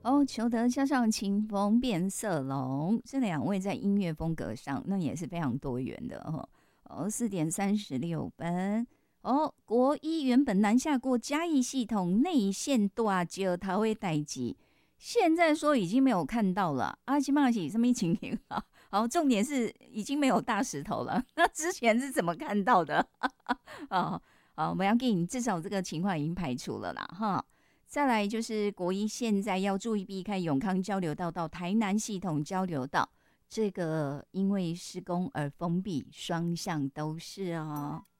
哦，裘德加上秦风变色龙，这两位在音乐风格上那也是非常多元的哦。哦，4:36。哦，国一原本南下过嘉义系统内线大石头的代志，现在说已经没有看到了。阿基玛喜什么情形啊？好，重点是已经没有大石头了。那之前是怎么看到的？哦，好，我们要给你至少这个情况已经排除了啦，哈。再来就是国一现在要注意避开永康交流道到台南系统交流道，这个因为施工而封闭，双向都是哦。